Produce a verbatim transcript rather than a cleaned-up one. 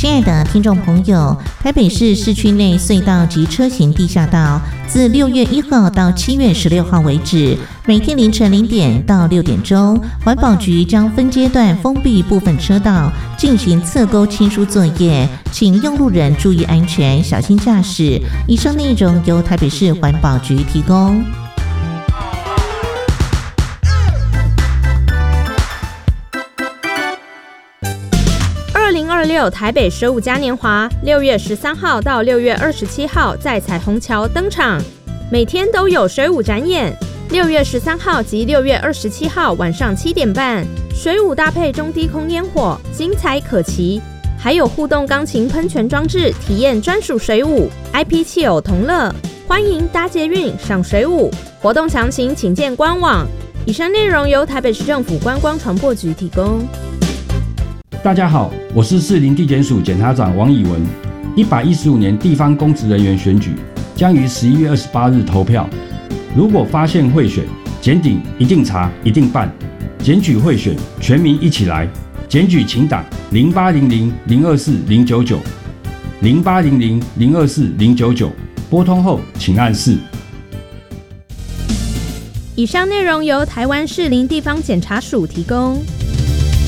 亲爱的听众朋友，台北市市区内隧道及车行地下道自六月一号到七月十六号为止，每天凌晨零点到六点钟，环保局将分阶段封闭部分车道，进行侧沟清疏作业，请用路人注意安全，小心驾驶。以上内容由台北市环保局提供。 二零二六台北十五嘉年华六月十三号到六月二十七号在彩虹桥登场，每天都有水舞展演。六月十三号及六月二十七号晚上七点半，水舞搭配中低空烟火，精彩可期。还有互动钢琴喷泉装置，体验专属水舞 I P 汽偶同乐，欢迎搭捷运赏水舞。活动详情请见官网。以上内容由台北市政府观光传播局提供。 大家好，我是士林地检署检察长王以文。一百一十五年地方公职人员选举将于十一月二十八日投票。如果发现贿选，检警一定查，一定办。检举贿选，全民一起来。检举请打零八零零零二四零九九零八零零零二四零九九，拨通后请按四。 以上内容由台湾士林地方检察署提供。